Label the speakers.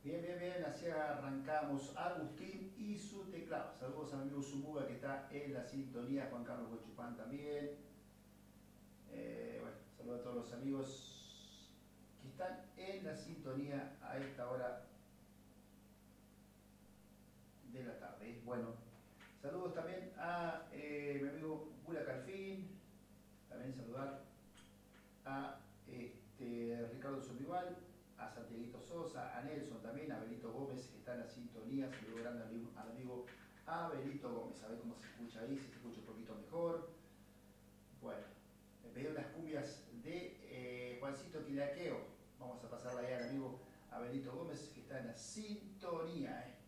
Speaker 1: Bien, bien, bien, así arrancamos. Agustín y su teclado. Saludos al amigo Zumuga que está en la sintonía, Juan Carlos Huechupán también. Bueno, saludos a todos los amigos que están en la sintonía a esta hora de la tarde. Bueno, saludos también a mi amigo Gula Calfín, también saludar a Ricardo Solival, a Santiaguito Sosa, a Nelson también, a Benito Gómez que está en la sintonía, saludo grande al amigo Abelito Gómez, a ver cómo se escucha ahí, si se escucha un poquito mejor. Bueno, me pedí unas cumbias de Juancito Quilaqueo, vamos a pasarla ahí al amigo Abelito Gómez que está en la sintonía.